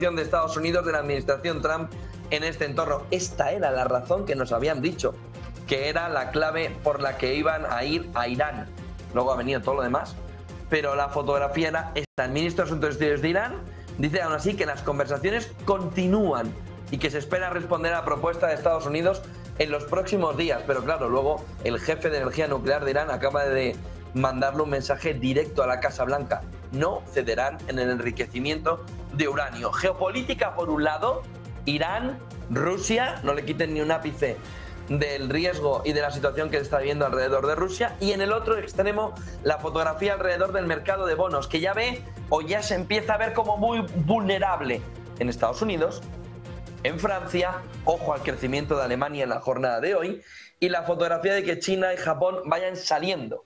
de Estados Unidos, de la administración Trump en este entorno. Esta era la razón que nos habían dicho, que era la clave por la que iban a ir a Irán. Luego ha venido todo lo demás, pero la fotografía era esta. El ministro de Asuntos Exteriores de Irán dice aún así que las conversaciones continúan y que se espera responder a la propuesta de Estados Unidos en los próximos días. Pero claro, luego el jefe de energía nuclear de Irán acaba de mandarle un mensaje directo a la Casa Blanca. No cederán en el enriquecimiento de uranio. Geopolítica por un lado, Irán, Rusia, no le quiten ni un ápice del riesgo y de la situación que se está viviendo alrededor de Rusia, y en el otro extremo la fotografía alrededor del mercado de bonos, que ya ve o ya se empieza a ver como muy vulnerable en Estados Unidos, en Francia, ojo al crecimiento de Alemania en la jornada de hoy, y la fotografía de que China y Japón vayan saliendo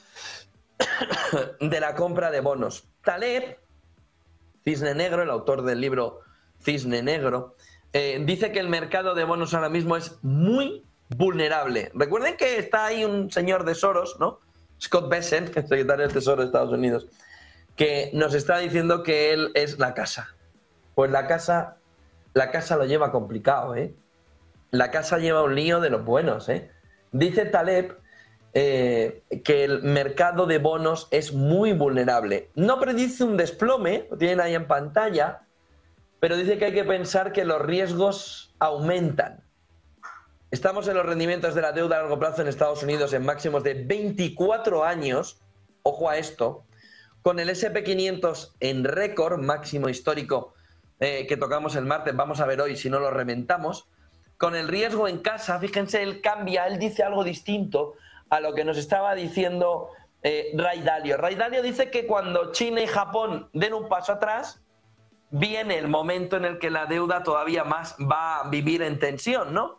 de la compra de bonos. Taleb, Cisne Negro, el autor del libro Cisne Negro, dice que el mercado de bonos ahora mismo es muy vulnerable. Recuerden que está ahí un señor de Soros, ¿no? Scott Bessent, el secretario del Tesoro de Estados Unidos, que nos está diciendo que él es la casa. Pues la casa lo lleva complicado, ¿eh? La casa lleva un lío de los buenos, ¿eh? Dice Taleb que el mercado de bonos es muy vulnerable. No predice un desplome, lo tienen ahí en pantalla, pero dice que hay que pensar que los riesgos aumentan. Estamos en los rendimientos de la deuda a largo plazo en Estados Unidos en máximos de 24 años, ojo a esto, con el S&P 500 en récord, máximo histórico que tocamos el martes, vamos a ver hoy si no lo reventamos, con el riesgo en casa. Fíjense, él dice algo distinto a lo que nos estaba diciendo Ray Dalio. Ray Dalio dice que cuando China y Japón den un paso atrás, viene el momento en el que la deuda todavía más va a vivir en tensión, ¿no?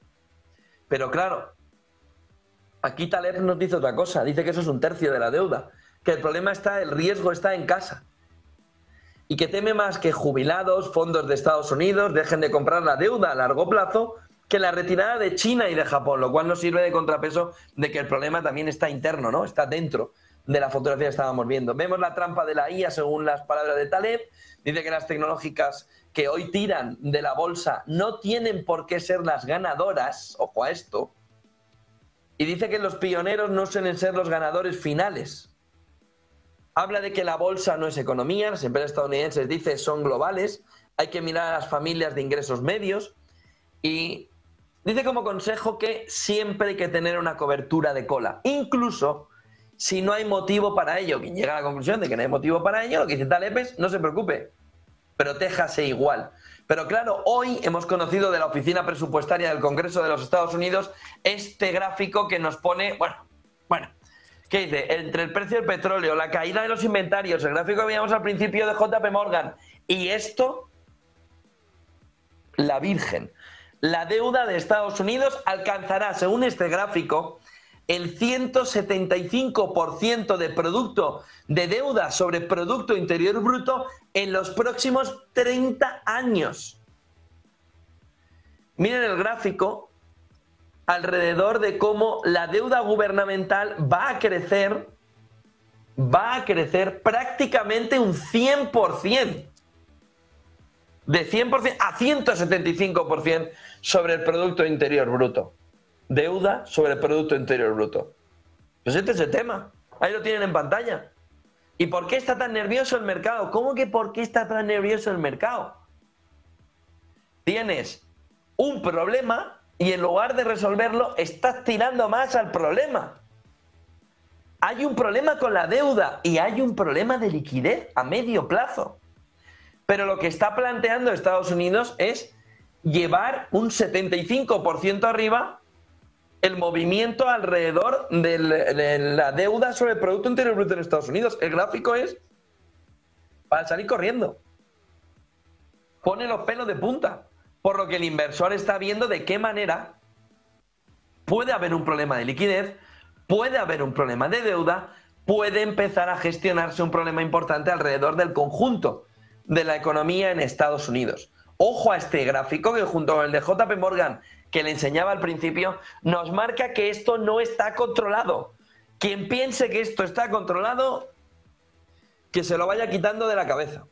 Pero claro, aquí Taleb nos dice otra cosa, dice que eso es un tercio de la deuda, que el riesgo está en casa, y que teme más que jubilados, fondos de Estados Unidos dejen de comprar la deuda a largo plazo que la retirada de China y de Japón, lo cual nos sirve de contrapeso de que el problema también está interno, ¿no? Está dentro de la fotografía que estábamos viendo. Vemos la trampa de la IA según las palabras de Taleb. Dice que las tecnológicas que hoy tiran de la bolsa no tienen por qué ser las ganadoras, ojo a esto, y dice que los pioneros no suelen ser los ganadores finales. Habla de que la bolsa no es economía, las empresas estadounidenses, dice, son globales, hay que mirar a las familias de ingresos medios, y dice como consejo que siempre hay que tener una cobertura de cola, incluso si no hay motivo para ello. Quien llega a la conclusión de que no hay motivo para ello, lo que dice Taleb es, no se preocupe, protéjase igual. Pero claro, hoy hemos conocido de la Oficina Presupuestaria del Congreso de los Estados Unidos este gráfico que nos pone, bueno, ¿qué dice? Entre el precio del petróleo, la caída de los inventarios, el gráfico que veíamos al principio de JP Morgan, y esto, la Virgen. La deuda de Estados Unidos alcanzará, según este gráfico, el 175% de producto de deuda sobre Producto Interior Bruto en los próximos 30 años. Miren el gráfico alrededor de cómo la deuda gubernamental va a crecer prácticamente un 100%. De 100% a 175% sobre el Producto Interior Bruto. Deuda sobre el Producto Interior Bruto. Pues este es el tema. Ahí lo tienen en pantalla. ¿Y por qué está tan nervioso el mercado? ¿Cómo que por qué está tan nervioso el mercado? Tienes un problema y en lugar de resolverlo, estás tirando más al problema. Hay un problema con la deuda y hay un problema de liquidez a medio plazo. Pero lo que está planteando Estados Unidos es llevar un 75% arriba el movimiento alrededor de la deuda sobre el Producto Interior Bruto en Estados Unidos. El gráfico es para salir corriendo. Pone los pelos de punta. Por lo que el inversor está viendo de qué manera puede haber un problema de liquidez, puede haber un problema de deuda, puede empezar a gestionarse un problema importante alrededor del conjunto de la economía en Estados Unidos. Ojo a este gráfico que junto con el de JP Morgan que le enseñaba al principio, nos marca que esto no está controlado. Quien piense que esto está controlado, que se lo vaya quitando de la cabeza.